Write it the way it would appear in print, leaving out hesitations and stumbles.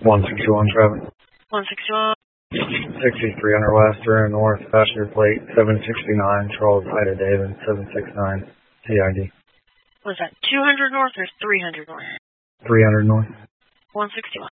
161 traffic. 161. 6300 West, 300 North, passenger plate 769, Charles Ida David, 769, TID. Was that 200 North or 300 North? 300 North. 161.